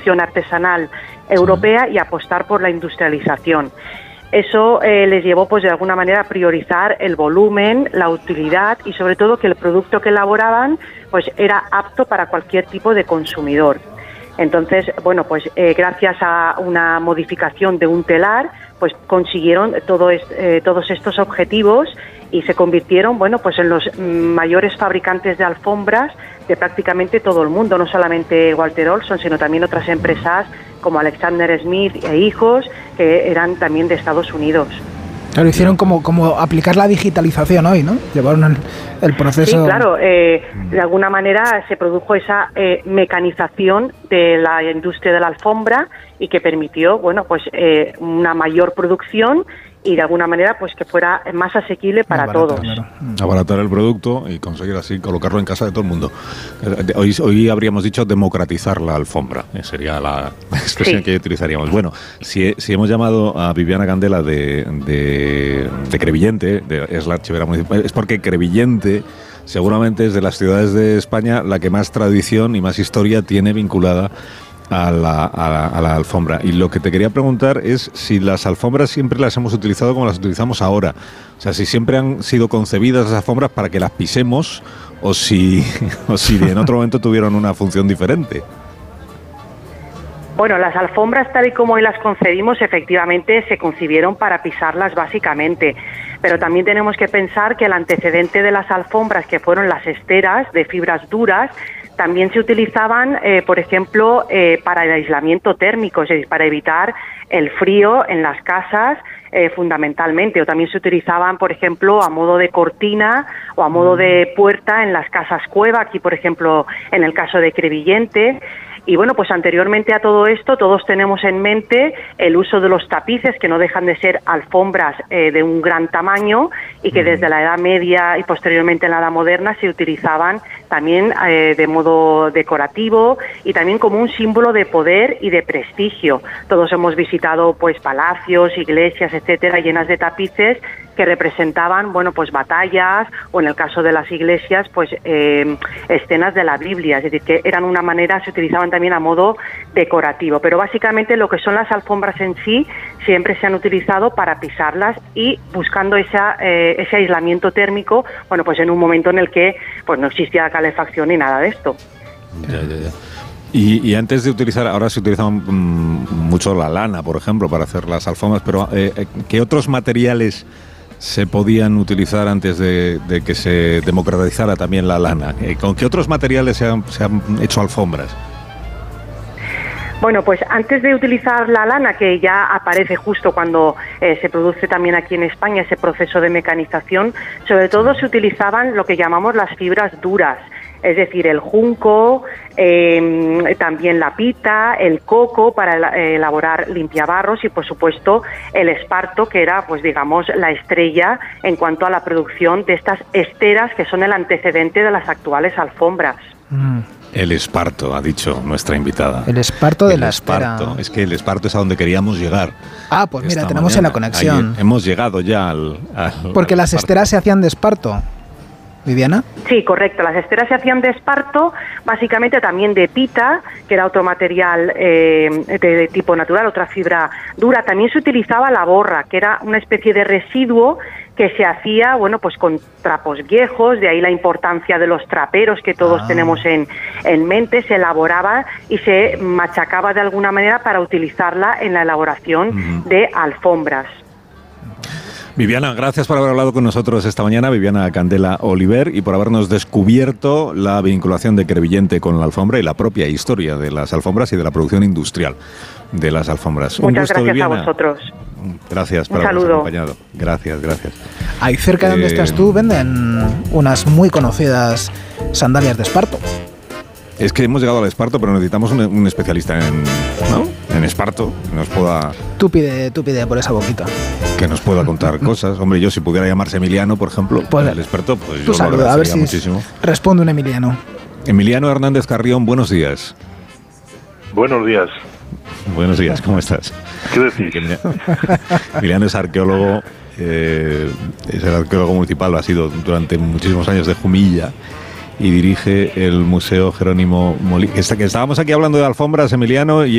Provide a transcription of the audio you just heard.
producción artesanal europea y apostar por la industrialización. Eso les llevó, pues, de alguna manera a priorizar el volumen, la utilidad y, sobre todo, que el producto que elaboraban, pues, era apto para cualquier tipo de consumidor. Entonces, bueno, pues gracias a una modificación de un telar, pues consiguieron todos estos objetivos y se convirtieron, bueno, pues en los mayores fabricantes de alfombras de prácticamente todo el mundo, no solamente Walter Olson, sino también otras empresas como Alexander Smith e hijos, que eran también de Estados Unidos. Claro, hicieron como aplicar la digitalización hoy, ¿no? Llevaron el proceso... Sí, claro, de alguna manera se produjo esa mecanización de la industria de la alfombra y que permitió, bueno, pues una mayor producción y de alguna manera pues que fuera más asequible para todos. Claro. Abaratar el producto y conseguir así colocarlo en casa de todo el mundo. Hoy habríamos dicho democratizar la alfombra, sería la expresión que utilizaríamos. Bueno, si hemos llamado a Viviana Candela de Crevillente, de es la archivera municipal, es porque Crevillente seguramente es de las ciudades de España la que más tradición y más historia tiene vinculada a la alfombra. Y lo que te quería preguntar es si las alfombras siempre las hemos utilizado como las utilizamos ahora. O sea, si siempre han sido concebidas las alfombras para que las pisemos o si en otro momento tuvieron una función diferente. Bueno, las alfombras tal y como hoy las concebimos efectivamente se concibieron para pisarlas básicamente, pero también tenemos que pensar que el antecedente de las alfombras, que fueron las esteras de fibras duras, también se utilizaban, por ejemplo, para el aislamiento térmico, es decir, para evitar el frío en las casas, fundamentalmente, o también se utilizaban, por ejemplo, a modo de cortina o a modo de puerta en las casas cueva, aquí, por ejemplo, en el caso de Crevillente. Y bueno, pues anteriormente a todo esto, todos tenemos en mente el uso de los tapices, que no dejan de ser alfombras de un gran tamaño y que desde la Edad Media y posteriormente en la Edad Moderna se utilizaban también de modo decorativo y también como un símbolo de poder y de prestigio. Todos hemos visitado pues palacios, iglesias, etcétera, llenas de tapices que representaban, bueno, pues batallas o en el caso de las iglesias, pues escenas de la Biblia, es decir, que eran una manera, se utilizaban también a modo decorativo, pero básicamente lo que son las alfombras en sí siempre se han utilizado para pisarlas y buscando ese aislamiento térmico, bueno, pues en un momento en el que pues no existía calefacción ni nada de esto. Ya. Y antes de utilizar, ahora se utiliza mucho la lana, por ejemplo, para hacer las alfombras, pero ¿qué otros materiales se podían utilizar antes de que se democratizara también la lana? ¿Con qué otros materiales se han hecho alfombras? Bueno, pues antes de utilizar la lana, que ya aparece justo cuando se produce también aquí en España ese proceso de mecanización, sobre todo se utilizaban lo que llamamos las fibras duras, es decir, el junco, también la pita, el coco para elaborar limpiabarros y, por supuesto, el esparto, que era, pues digamos, la estrella en cuanto a la producción de estas esteras que son el antecedente de las actuales alfombras. El esparto, ha dicho nuestra invitada. El esparto de la estera. Es que el esparto es a donde queríamos llegar. Ah, pues mira, tenemos en la conexión. Ahí hemos llegado ya al porque las esteras se hacían de esparto. ¿Viviana? Sí, correcto. Las esteras se hacían de esparto, básicamente también de pita, que era otro material de tipo natural, otra fibra dura. También se utilizaba la borra, que era una especie de residuo que se hacía, bueno, pues con trapos viejos, de ahí la importancia de los traperos que todos tenemos en mente. Se elaboraba y se machacaba de alguna manera para utilizarla en la elaboración de alfombras. Viviana, gracias por haber hablado con nosotros esta mañana, Viviana Candela Oliver, y por habernos descubierto la vinculación de Crevillente con la alfombra y la propia historia de las alfombras y de la producción industrial de las alfombras. Muchas gusto, gracias, Viviana. A vosotros. Gracias por habernos acompañado. Gracias. Ahí cerca de donde estás tú venden unas muy conocidas sandalias de esparto. Es que hemos llegado al esparto, pero necesitamos un especialista en esparto que nos pueda... Tú pide por esa boquita. Que nos pueda contar cosas. Hombre, yo si pudiera llamarse Emiliano, por ejemplo, pues, el experto, pues yo lo agradecería, a ver si muchísimo. Responde un Emiliano. Emiliano Hernández Carrión, buenos días. Buenos días. Buenos días, ¿cómo estás? ¿Qué decís? Emiliano es arqueólogo, es el arqueólogo municipal, lo ha sido durante muchísimos años de Jumilla, y dirige el Museo Jerónimo Molina. Que estábamos aquí hablando de alfombras, Emiliano, y